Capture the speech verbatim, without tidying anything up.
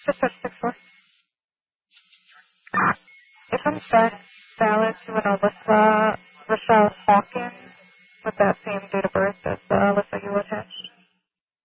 Six six six four. If I'm back valid to an Alyssa Rochelle Hawkins with that same date of birth as uh, Alyssa